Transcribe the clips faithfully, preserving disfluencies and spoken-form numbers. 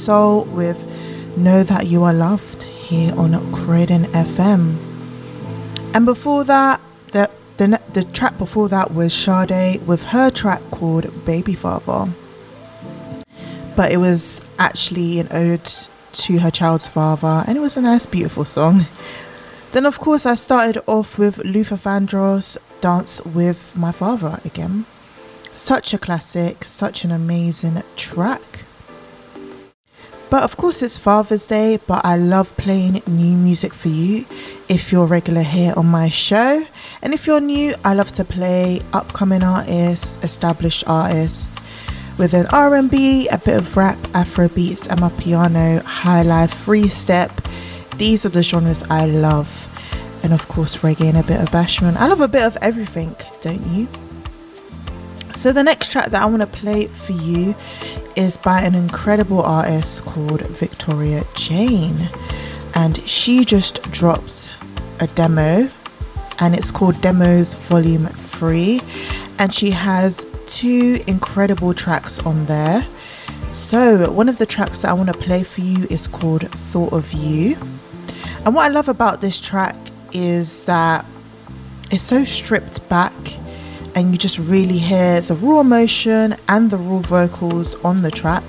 Soul with Know That You Are Loved here on Croydon F M. And before that, the, the, the track before that was Sade with her track called Baby Father. But it was actually an ode to her child's father, and it was a nice, beautiful song. Then, of course, I started off with Luther Vandross, Dance With My Father again. Such a classic, such an amazing track. But of course it's Father's Day, but I love playing new music for you if you're regular here on my show. And if you're new, I love to play upcoming artists, established artists, with an R and B, a bit of rap, Afro beats, and my piano, high life, free step. These are the genres I love. And of course reggae and a bit of bashment. I love a bit of everything, don't you? So the next track that I want to play for you is by an incredible artist called Victoria Jane. And she just drops a demo, and it's called Demos Volume three. And she has two incredible tracks on there. So one of the tracks that I want to play for you is called Thought of You. And what I love about this track is that it's so stripped back, and you just really hear the raw emotion and the raw vocals on the track.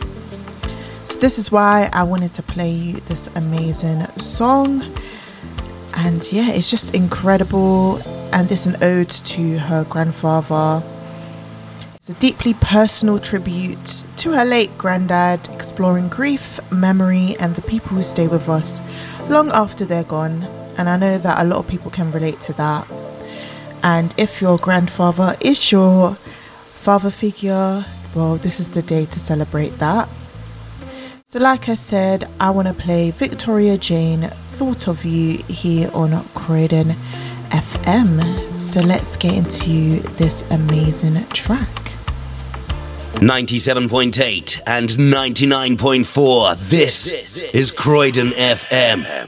So this is why I wanted to play you this amazing song. And yeah, it's just incredible, and it's an ode to her grandfather. It's a deeply personal tribute to her late granddad, exploring grief, memory, and the people who stay with us long after they're gone. And I know that a lot of people can relate to that. And if your grandfather is your father figure, well, this is the day to celebrate that. So like I said, I want to play Victoria Jane, Thought of You, here on Croydon F M. So let's get into this amazing track. ninety-seven point eight and ninety-nine point four. This is Croydon F M.